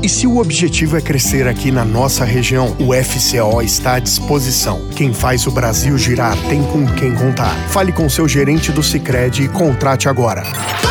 E se o objetivo é crescer aqui na nossa região, o FCO está à disposição. Quem faz o Brasil girar tem com quem contar. Fale com seu gerente do Sicredi e contrate agora.